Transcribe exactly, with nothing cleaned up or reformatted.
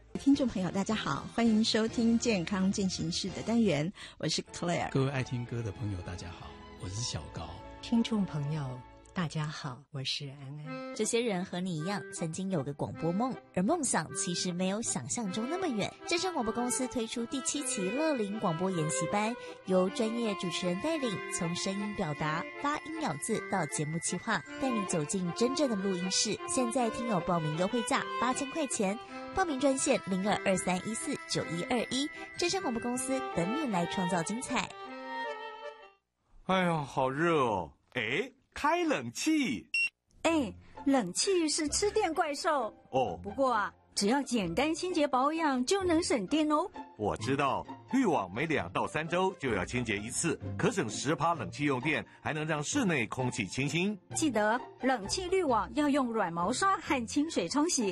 听众朋友大家好，欢迎收听健康进行式的单元，我是 Claire。 各位爱听歌的朋友大家好，我是小高。 听众朋友大家好，我是安安。 这些人和你一样曾经有个广播梦，而梦想其实没有想象中那么远。正声广播公司推出第七期乐龄广播研习班，由专业主持人带领，从声音表达、发音咬字到节目企划，带你走进真正的录音室。现在听友报名优惠价八千块钱，报名专线零二二三一四九一二一，正声广播公司等你来创造精彩。 哎呀，好热哦！哎，开冷气。 哎，冷气是吃电怪兽哦。 不过啊，只要简单清洁保养就能省电哦。 我知道，滤网每两到三周就要清洁一次，可省十趴冷气用电，还能让室内空气清新。 记得冷气滤网要用软毛刷和清水冲洗，